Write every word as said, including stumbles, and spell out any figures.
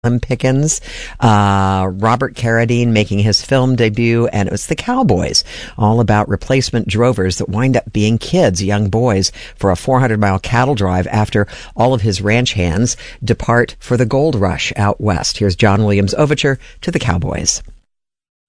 Slim Pickens, uh, Robert Carradine making his film debut, and it was The Cowboys, all about replacement drovers that wind up being kids, young boys, for a four hundred mile cattle drive after all of his ranch hands depart for the gold rush out west. Here's John Williams' overture to The Cowboys.